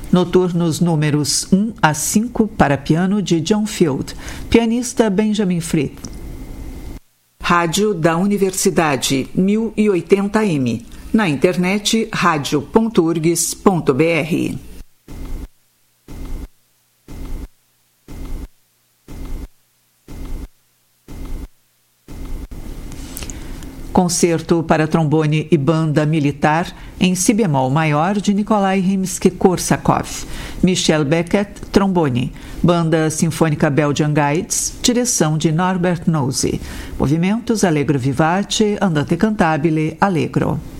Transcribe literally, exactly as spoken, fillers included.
Noturnos números um a cinco para piano de John Field, pianista Benjamin Fried. Rádio da Universidade mil e oitenta M. Na internet rádio ponto urgs ponto br. Concerto para trombone e banda militar em si bemol maior de Nikolai Rimsky-Korsakov. Michel Beckett, trombone. Banda Sinfônica Belgian Guides, direção de Norbert Nosy. Movimentos Allegro vivace, andante cantabile, allegro.